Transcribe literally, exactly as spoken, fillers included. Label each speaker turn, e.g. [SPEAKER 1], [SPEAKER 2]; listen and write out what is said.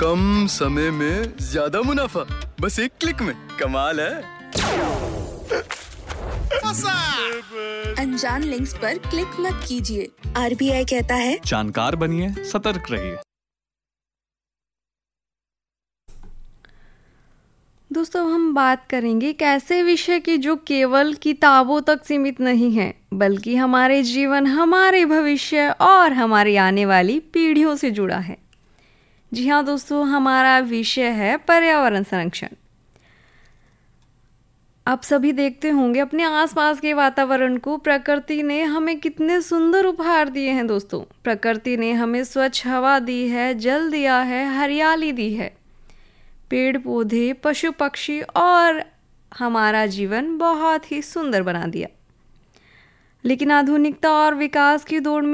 [SPEAKER 1] कम समय में ज्यादा मुनाफा, बस एक क्लिक में। कमाल है।
[SPEAKER 2] अनजान लिंक्स पर क्लिक मत कीजिए। आरबीआई कहता है
[SPEAKER 3] जानकार बनिए, सतर्क रहिए।
[SPEAKER 4] दोस्तों, हम बात करेंगे एक ऐसे विषय की जो केवल किताबों तक सीमित नहीं है, बल्कि हमारे जीवन, हमारे भविष्य और हमारी आने वाली पीढ़ियों से जुड़ा है। जी हाँ दोस्तों, हमारा विषय है पर्यावरण संरक्षण। आप सभी देखते होंगे अपने आसपास के वातावरण को। प्रकृति ने हमें कितने सुंदर उपहार दिए हैं दोस्तों। प्रकृति ने हमें स्वच्छ हवा दी है, जल दिया है, हरियाली दी है, पेड़ पौधे, पशु पक्षी और हमारा जीवन बहुत ही सुंदर बना दिया। लेकिन आधुनिकता और विकास की दौड़ में